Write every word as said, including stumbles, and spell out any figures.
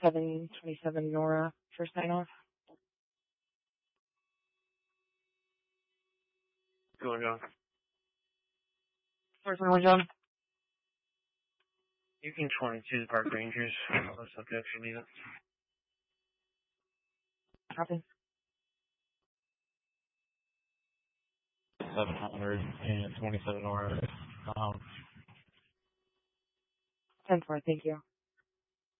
seven twenty-seven Nora for sign off. Go on, John. Four twenty-one, John. You can twenty-two the Park Rangers. Other subjects will leave it. Copy. seven hundred and twenty-seven Nora. Um, ten four, thank you.